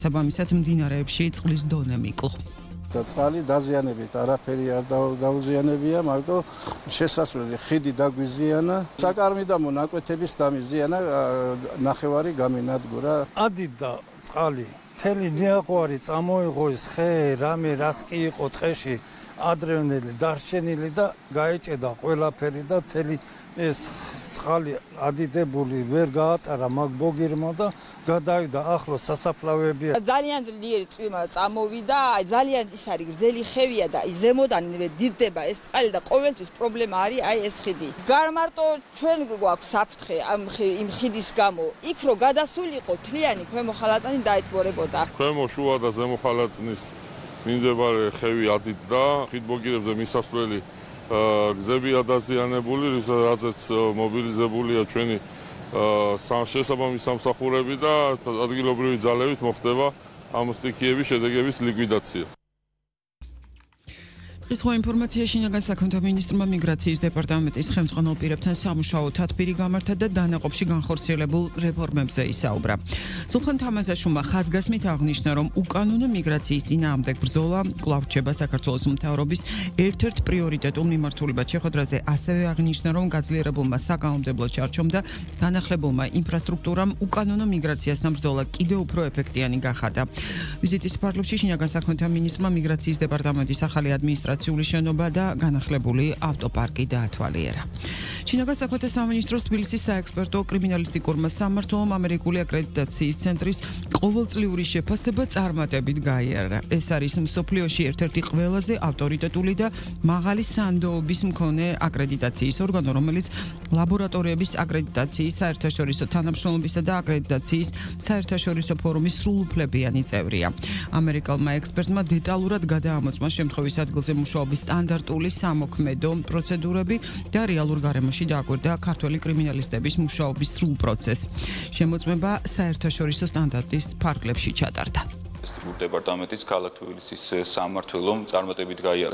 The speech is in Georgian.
საბამისად მდინარეებში წყლის დონე მიკლო. წყალი დაზიანებით არაფერი არ დაუზიანებია, მარტო შესასვლელი ხიდი დაგვიზიანა, საკარმიდამო ნაკვეთების დამიზიანა, ნახევარი გამინადგურა. ადიდა წყალი მთელი ნიაღვარი წამოიღო ის ხე, რამე რაც კი იყო ტყეში ადრევნელი დარჩენილი და გაეჭედა ყველაფერი და მთელი ეს წყალი ადიდებული ვერ გაატარა მაგ ბოგირმა და გადავიდა ახლოს სასაფლავებია. ძალიან ძლიერი წვიმა წამოვიდა, ძალიან ის არის გრძელი ხევია და ზემოდან დიდდება ეს წყალი და ყოველთვის პრობლემა არის ეს ხიდი. გარმარტო ჩვენ გვაქვს საფრთხე იმ ხიდის გამო, იქ რო გადასულიყო თლიანი ქვემო ხალატანი დაეთმორებოდა. ქვემო შუა და ზემო ხალატნის მიმდებარე ხევი ადიდდა, ხიდბოგირებზე მისასვლელი გზებია დაზიანებული, რაზეც მობილიზებულია ჩვენი შესაბამისი სამსახურები და ადგილობრივი ძალებით მოხდება ამ სტიქიების შედეგების ლიკვიდაცია. სხვა ინფორმაცია შინაგან საქმეთა მინისტრმა მიგრაციის დეპარტამენტის ხელმძღვანელ პირებთან სამუშაო თათბირი გამართა და დანაყოფში განხორციელებულ რეფორმებზე ისაუბრა. სულხან თამაზაშვილმა ხაზგასმით აღნიშნა, რომ უკანონო მიგრაციის წინააღმდეგ ბრძოლა კვლავ რჩება საქართველოს მთავრობის ერთ-ერთ პრიორიტეტულ მიმართულებად. შეხვედრაზე ასევე აღნიშნა, რომ გაძლიერებულმა საკანონმდებლო ჩარჩომ და განახლებულმა ინფრასტრუქტურამ უკანონო მიგრაციასთან ბრძოლა კიდევ უფრო ეფექტიანი გახადა. ვიზიტის ფარგლებში შინაგან საქმეთა მინისტრმა მიგრაციის დეპარტამენტის ახალი ადმინისტრაციული შენობა და განახლებული ავტოპარკი დაათვალიერა. შინაგან საქმეთა სამინისტროს თბილისის საექსპერტო კრიმინალისტიკურმა სამმართველომ ამერიკული აკრედიტაციის ცენტრის ყოველწლიური შეფასება წარმატებით გაიარა. ეს არის მსოფლიოში ერთ-ერთი ყველაზე ავტორიტეტული და მაღალი სანდოობის მქონე აკრედიტაციის ორგანო, რომელიც ლაბორატორიების აკრედიტაციის საერთაშორისო თანამშრომლობისა და აკრედიტაციის საერთაშორისო ფორუმის სრულუფლებიანი წევრია. ამერიკელმა ექსპერტმა დეტალურად გადაამოწმა შემთხვევის ადგილზე მუშაობის სტანდარტული სამოქმედო პროცედურები და რეალურ გარემოში დააკვირდა ქართველი კრიმინალისტების მუშაობის სრულ პროცესს. შემოწმება საერთაშორისო სტანდარტის ფარგლებში ჩატარდა. დეპარტამენტის ქალაქ თბილისის სამმართველომ წარმატებით გაიარა